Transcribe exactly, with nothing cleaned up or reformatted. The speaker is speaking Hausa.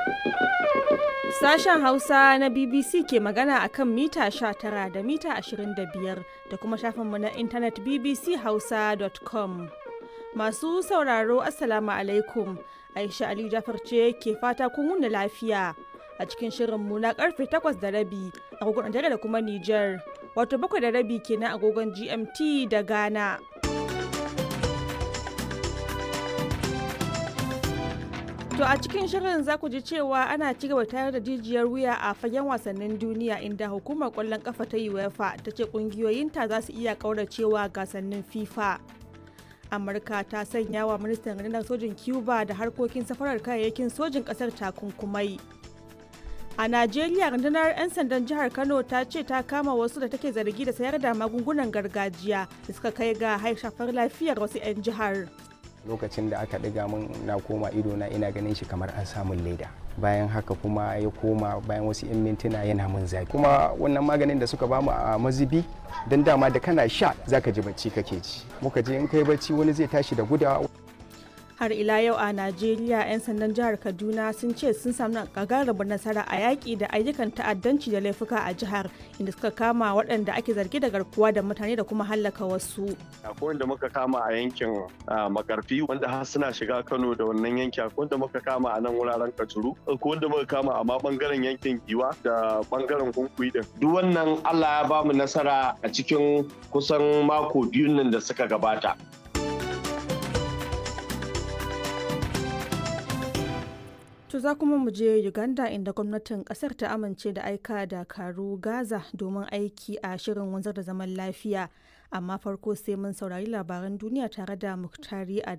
Sashen Hausa na B B C ke magana a kan mita sha tara da mita ashirin da biyar da kuma shafinmu na intanet b b c hausa dot com. Masu sauraro Assalamu alaikum, Aisha Aliyu Jafar ce ke fata kun wuni lafiya a cikin shirinmu na karfe takwas da rabi agogon Najeriya da kuma Nijar, wato bakwai da rabi kenan agogon G M T da Ghana. To a cikin shirin za ku ji cewa ana ci gaba tayar da jijiyar wuya a fagen wasannin duniya inda hukumar kwallon kafa ta UEFA ta ce kungiyoyinta za su iya kauracewa gasannin FIFA. Amurka ta sanya wa ministan rundunar sojin Cuba da harkokin safarar kayayyakin sojin kasar takunkumai. A Najeriya, rundunar 'yan sandan jihar Kano ta ce ta kama wasu da take zargi da sayar da magungunan gargajiya da suka kai ga shafar lafiyar wasu 'yan jihar. Lokacin da aka ɗiga min na koma ido na ina ganin shi kamar an samun leda, bayan haka kuma ya koma bayan wasu 'yan mintuna yana min zafi, kuma wannan maganin da suka bamu a mazubi don dama da kana sha zaka ji bacci kake ji, muka je in kai bacci wani zai tashi da gudawa. Har ila yau a Najeriya, 'yan sandan jihar Kaduna sun ce sun samu gagarumin nasara a yaƙi da ayyukan ta'addanci da laifuka a jihar, inda suka kama waɗanda ake zargi da garkuwa da mutane da kuma hallaka wasu. Akwai wanda muka kama a yankin Makarfi wanda har suna shiga Kano da wannan yanki, akwai wanda muka kama a nan wuraren Kajuru, akwai wanda muka kama a ma bangaren yankin Giwa da bangaren Hunkuyi din. Duk wannan Allah ya bamu nasara a cikin kusan mako biyun nan da suka gabata. To za kuma mu je Uganda inda gwamnatin kasar ta amince da aika dakaru Gaza domin aiki a shirin wanzar da zaman lafiya. Amma farko sai mun saurari labaran duniya tare da Muktari a